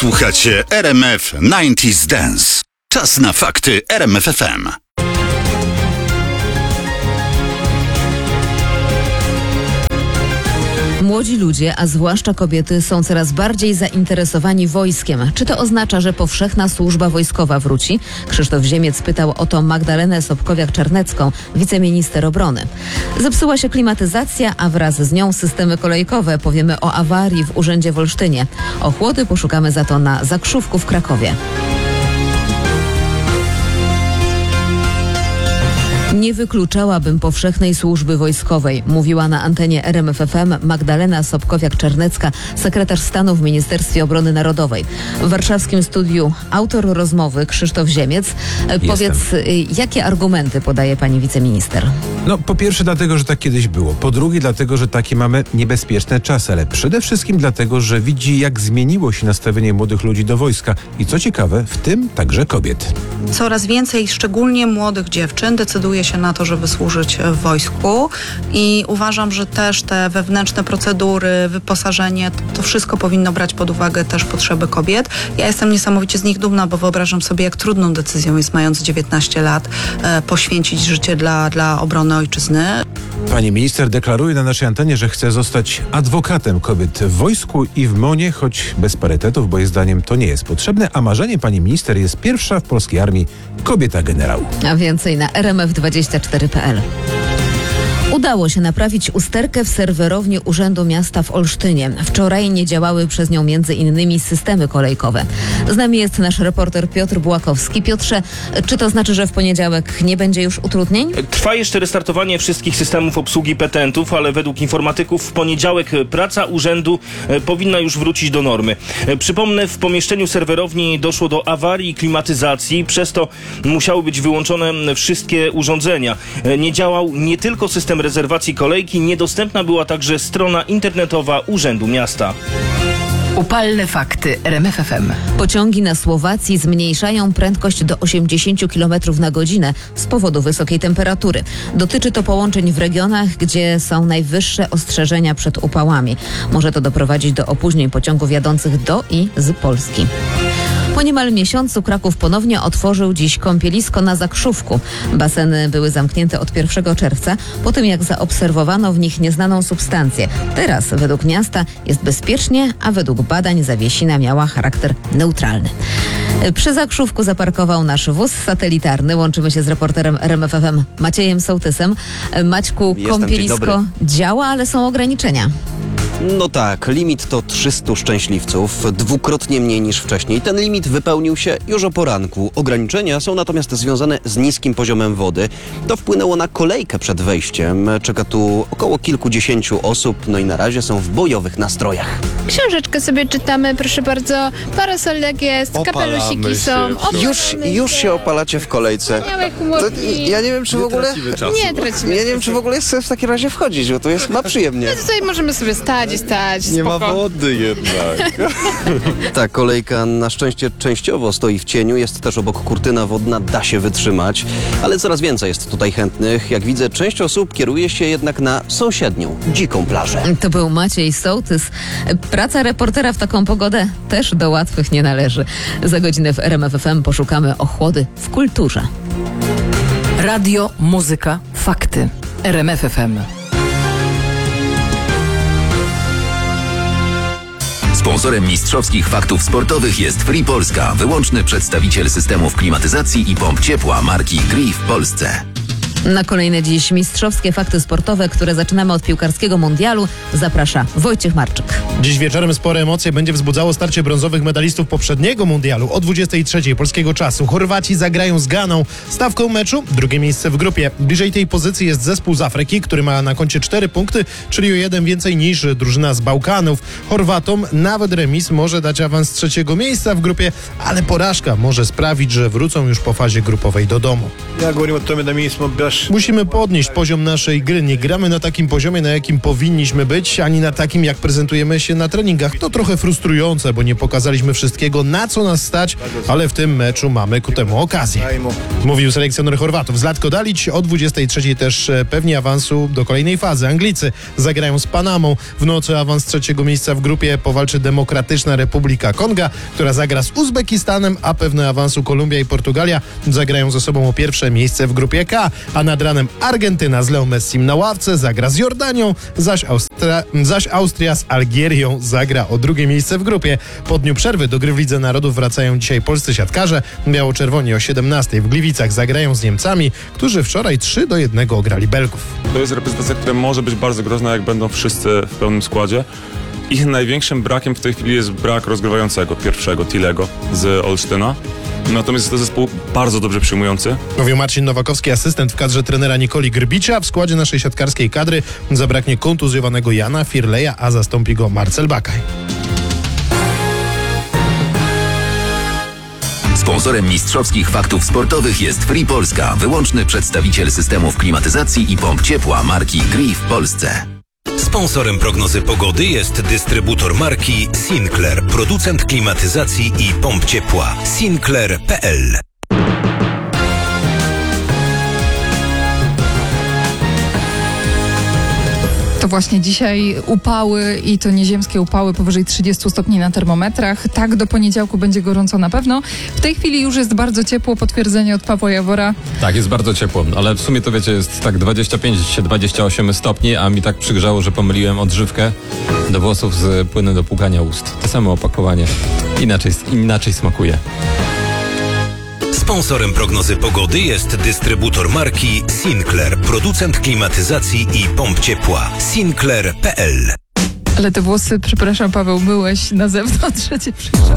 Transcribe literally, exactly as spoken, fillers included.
Słuchacie R M F dziewięćdziesiąt Dance. Czas na fakty R M F F M. Młodzi ludzie, a zwłaszcza kobiety, są coraz bardziej zainteresowani wojskiem. Czy to oznacza, że powszechna służba wojskowa wróci? Krzysztof Ziemiec pytał o to Magdalenę Sobkowiak-Czarnecką, wiceminister obrony. Zepsuła się klimatyzacja, a wraz z nią systemy kolejkowe. Powiemy o awarii w urzędzie w Olsztynie. Ochłody poszukamy za to na Zakrzówku w Krakowie. Nie wykluczałabym powszechnej służby wojskowej, mówiła na antenie R M F F M Magdalena Sobkowiak-Czarnecka, sekretarz stanu w Ministerstwie Obrony Narodowej. W warszawskim studiu autor rozmowy Krzysztof Ziemiec. Jestem. Powiedz, jakie argumenty podaje pani wiceminister? No, po pierwsze dlatego, że tak kiedyś było. Po drugie dlatego, że takie mamy niebezpieczne czasy, ale przede wszystkim dlatego, że widzi, jak zmieniło się nastawienie młodych ludzi do wojska. I co ciekawe, w tym także kobiet. Coraz więcej, szczególnie młodych dziewczyn, decyduje się na to, żeby służyć w wojsku i uważam, że też te wewnętrzne procedury, wyposażenie, to wszystko powinno brać pod uwagę też potrzeby kobiet. Ja jestem niesamowicie z nich dumna, bo wyobrażam sobie, jak trudną decyzją jest, mając dziewiętnaście lat, e, poświęcić życie dla, dla obrony ojczyzny. Pani minister deklaruje na naszej antenie, że chce zostać adwokatem kobiet w wojsku i w MONie, choć bez parytetów, bo jej zdaniem to nie jest potrzebne, a marzeniem pani minister jest pierwsza w polskiej armii kobieta generał. A więcej na R M F dwadzieścia cztery kropka p l. Udało się naprawić usterkę w serwerowni Urzędu Miasta w Olsztynie. Wczoraj nie działały przez nią między innymi systemy kolejkowe. Z nami jest nasz reporter Piotr Bułakowski. Piotrze, czy to znaczy, że w poniedziałek nie będzie już utrudnień? Trwa jeszcze restartowanie wszystkich systemów obsługi petentów, ale według informatyków w poniedziałek praca urzędu powinna już wrócić do normy. Przypomnę, w pomieszczeniu serwerowni doszło do awarii klimatyzacji, przez to musiały być wyłączone wszystkie urządzenia. Nie działał nie tylko system rezerwacji kolejki, niedostępna była także strona internetowa Urzędu Miasta. Upalne fakty R M F F M. Pociągi na Słowacji zmniejszają prędkość do osiemdziesiąt kilometrów na godzinę z powodu wysokiej temperatury. Dotyczy to połączeń w regionach, gdzie są najwyższe ostrzeżenia przed upałami. Może to doprowadzić do opóźnień pociągów jadących do i z Polski. Po niemal miesiącu Kraków ponownie otworzył dziś kąpielisko na Zakrzówku. Baseny były zamknięte od pierwszego czerwca, po tym jak zaobserwowano w nich nieznaną substancję. Teraz według miasta jest bezpiecznie, a według badań zawiesina miała charakter neutralny. Przy Zakrzówku zaparkował nasz wóz satelitarny. Łączymy się z reporterem R M F F M Maciejem Sołtysem. Maćku, Jestem, kąpielisko działa, ale są ograniczenia. No tak, limit to trzystu szczęśliwców, dwukrotnie mniej niż wcześniej. Ten limit wypełnił się już o poranku. Ograniczenia są natomiast związane z niskim poziomem wody. To wpłynęło na kolejkę przed wejściem. Czeka tu około kilkudziesięciu osób, no i na razie są w bojowych nastrojach. Książeczkę sobie czytamy, proszę bardzo. Parasolek jest, Opalamy kapelusiki się. są. Już, już się opalacie w kolejce. Wspaniałe To, chłopki. ja nie wiem, czy w ogóle... Nie tracimy. Ja nie wiem, czy w ogóle jest sens w takim razie wchodzić, bo to jest chyba przyjemnie. Tutaj możemy sobie stać i stać. Nie spoko. ma wody jednak. Ta kolejka na szczęście częściowo stoi w cieniu, jest też obok kurtyna wodna, da się wytrzymać, ale coraz więcej jest tutaj chętnych. Jak widzę, część osób kieruje się jednak na sąsiednią, dziką plażę. To był Maciej Sołtys. Praca reportera w taką pogodę też do łatwych nie należy. Za godzinę w R M F F M poszukamy ochłody w kulturze. Radio, muzyka, fakty. R M F F M. Sponsorem mistrzowskich faktów sportowych jest Free Polska, wyłączny przedstawiciel systemów klimatyzacji i pomp ciepła marki Gree w Polsce. Na kolejne dziś mistrzowskie fakty sportowe, które zaczynamy od piłkarskiego mundialu, zaprasza Wojciech Marczyk. Dziś wieczorem spore emocje będzie wzbudzało starcie brązowych medalistów poprzedniego mundialu o dwudziestej trzeciej polskiego czasu. Chorwaci zagrają z Ganą. Stawką meczu drugie miejsce w grupie. Bliżej tej pozycji jest zespół z Afryki, który ma na koncie cztery punkty, czyli o jeden więcej niż drużyna z Bałkanów. Chorwatom nawet remis może dać awans z trzeciego miejsca w grupie, ale porażka może sprawić, że wrócą już po fazie grupowej do domu. Ja говорим o tome da mi smo baš też. Musimy podnieść poziom naszej gry. Nie gramy na takim poziomie, na jakim powinniśmy być, ani na takim, jak prezentujemy się na treningach. To trochę frustrujące, bo nie pokazaliśmy wszystkiego, na co nas stać, ale w tym meczu mamy ku temu okazję. Mówił selekcjoner Chorwatów. Zlatko Dalić o dwudziestej trzeciej też pewnie awansu do kolejnej fazy. Anglicy zagrają z Panamą. W nocy awans trzeciego miejsca w grupie powalczy Demokratyczna Republika Konga, która zagra z Uzbekistanem, a pewne awansu Kolumbia i Portugalia zagrają ze sobą o pierwsze miejsce w grupie K, a nad ranem Argentyna z Leo Messim na ławce zagra z Jordanią, zaś, Austra- zaś Austria z Algierią zagra o drugie miejsce w grupie. Po dniu przerwy do gry w Lidze Narodów wracają dzisiaj polscy siatkarze. Biało-czerwoni o siedemnastej w Gliwicach zagrają z Niemcami, którzy wczoraj trzy do jednego ograli Belgów. To jest reprezentacja, która może być bardzo groźna, jak będą wszyscy w pełnym składzie. Ich największym brakiem w tej chwili jest brak rozgrywającego, pierwszego, Tilego z Olsztyna. Natomiast jest to zespół bardzo dobrze przyjmujący. Mówił Marcin Nowakowski, asystent w kadrze trenera Nikoli Grbicza. W składzie naszej siatkarskiej kadry zabraknie kontuzjowanego Jana Firleja, a zastąpi go Marcel Bakaj. Sponsorem mistrzowskich faktów sportowych jest Free Polska, wyłączny przedstawiciel systemów klimatyzacji i pomp ciepła marki Gree w Polsce. Sponsorem prognozy pogody jest dystrybutor marki Sinclair, producent klimatyzacji i pomp ciepła. Sinclair kropka p l. To właśnie dzisiaj upały i to nieziemskie upały powyżej trzydziestu stopni na termometrach. Tak, do poniedziałku będzie gorąco na pewno. W tej chwili już jest bardzo ciepło, potwierdzenie od Pawła Jawora. Tak, jest bardzo ciepło, ale w sumie to wiecie, jest tak dwadzieścia pięć dwadzieścia osiem stopni, a mi tak przygrzało, że pomyliłem odżywkę do włosów z płynem do płukania ust. To samo opakowanie, inaczej, inaczej smakuje. Sponsorem prognozy pogody jest dystrybutor marki Sinclair, producent klimatyzacji i pomp ciepła. Sinclair kropka p l. Ale te włosy, przepraszam Paweł, myłeś na zewnątrz, że cię przygrzało.